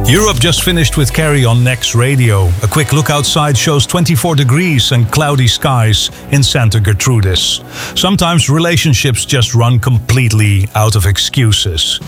Europe just finished with Carrie on Next Radio. A quick look outside shows 24 degrees and cloudy skies in Santa Gertrudis. Sometimes relationships just run completely out of excuses.